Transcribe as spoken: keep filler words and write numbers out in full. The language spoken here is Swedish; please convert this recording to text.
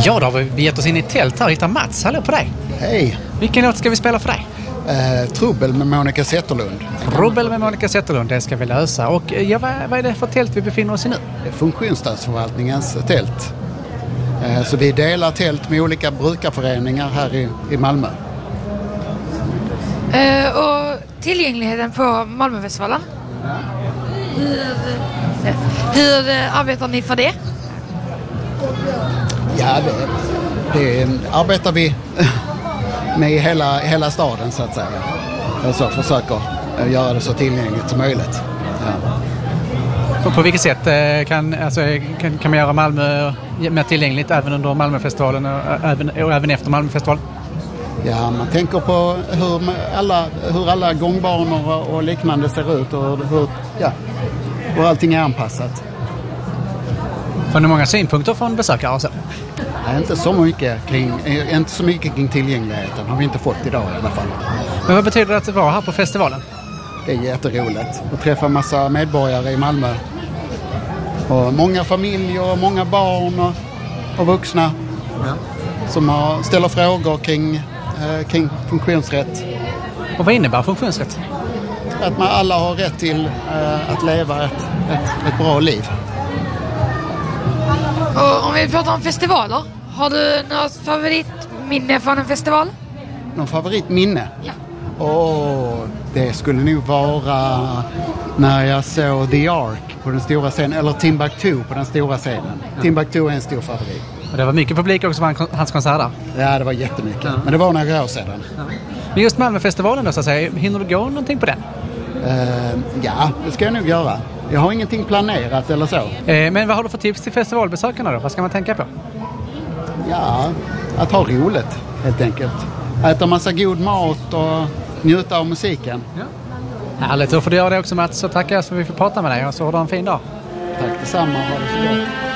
Ja, då har vi gett oss in i tält här och hittar Mats. Hallå på dig. Hej. Vilken låt ska vi spela för dig? Eh, Trubbel med Monica Zetterlund. Trubbel med Monica Zetterlund, det ska vi lösa. Och ja, vad, vad är det för tält vi befinner oss i nu? Det är Funktionsstadsförvaltningens tält. Eh, så vi delar tält med olika brukarföreningar här i, i Malmö. Eh, och tillgängligheten på Malmöfestivalen? Ja. Hur, hur eh, arbetar ni för det? Ja, det, det arbetar vi med i hela, hela staden så att säga. Alltså försöker göra det så tillgängligt som möjligt. Ja. På, på vilket sätt kan, alltså, kan, kan man göra Malmö mer tillgängligt även under Malmöfestivalen och även, och även efter Malmöfestivalen? Ja, man tänker på hur alla, hur alla gångbanor och liknande ser ut och hur, ja, hur allting är anpassat. Får ni många synpunkter från besökare och så? Nej, inte så mycket kring, inte så mycket kring tillgängligheten har vi inte fått idag i alla fall. Men vad betyder det att vara här på festivalen? Det är jätteroligt att träffa massa medborgare i Malmö. Och många familjer och många barn och, och vuxna ja. som har, ställer frågor kring, eh, kring funktionsrätt. Och vad innebär funktionsrätt? Att man alla har rätt till eh, att leva ett, ett, ett bra liv. Och om vi pratar om festivaler, har du något favoritminne från en festival? Någon favoritminne? Ja. Åh, det skulle nog vara när jag såg The Ark på den stora scenen, eller Timbuktu på den stora scenen. Ja. Timbuktu är en stor favorit. Och det var mycket publik också på hans konsert där? Ja, det var jättemycket. Ja. Men det var några år sedan. Ja. Men just Malmöfestivalen då, så att säga, hinner du gå någonting på den? Uh, ja, det ska jag nog göra. Jag har ingenting planerat eller så. Eh, men vad har du för tips till festivalbesökarna då? Vad ska man tänka på? Ja, att ha roligt helt enkelt. Äta massa god mat och njuta av musiken. Ja. Härligt, då får du göra det också Mats. Så tackar jag för att vi får prata med dig och så har du en fin dag. Tack detsamma, ha det så gott.